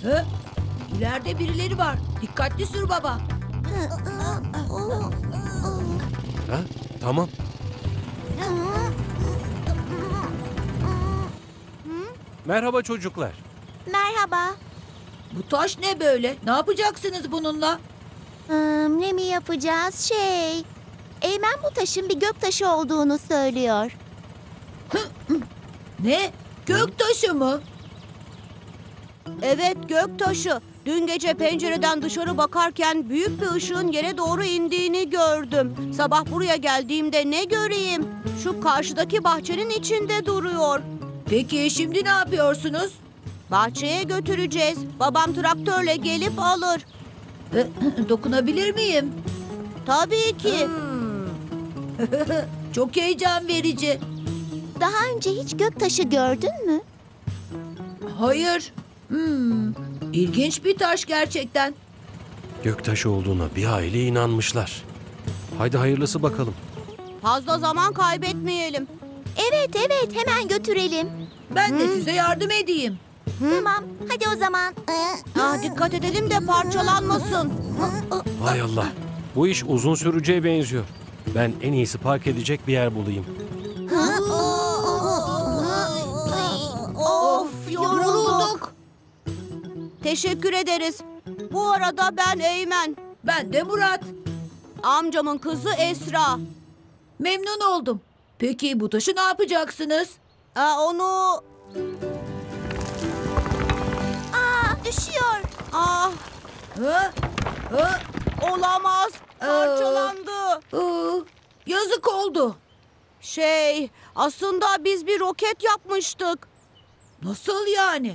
Hı? İleride birileri var. Dikkatli sür baba. Ha? Tamam. Merhaba çocuklar. Merhaba. Bu taş ne böyle? Ne yapacaksınız bununla? Ne mi yapacağız? Eymen bu taşın bir göktaşı olduğunu söylüyor. Ne? Göktaşı mı? Evet, göktaşı. Dün gece pencereden dışarı bakarken büyük bir ışığın yere doğru indiğini gördüm. Sabah buraya geldiğimde ne göreyim? Şu karşıdaki bahçenin içinde duruyor. Peki şimdi ne yapıyorsunuz? Bahçeye götüreceğiz. Babam traktörle gelip alır. Dokunabilir miyim? Tabii ki. Çok heyecan verici. Daha önce hiç göktaşı gördün mü? Hayır. İlginç bir taş gerçekten. Göktaşı olduğuna bir aile inanmışlar. Haydi hayırlısı bakalım. Fazla zaman kaybetmeyelim. Evet, hemen götürelim. Ben de size yardım edeyim. Tamam, hadi o zaman. Dikkat edelim de parçalanmasın. Hay Allah. Bu iş uzun süreceğe benziyor. Ben en iyisi park edecek bir yer bulayım. Of, yorulduk. Teşekkür ederiz. Bu arada ben Eymen. Ben de Murat. Amcamın kızı Esra. Memnun oldum. Peki bu taşı ne yapacaksınız? Onu... Düşüyor. Ah, Hı? Hı? olamaz. Parçalandı. Yazık oldu. Aslında biz bir roket yapmıştık. Nasıl yani?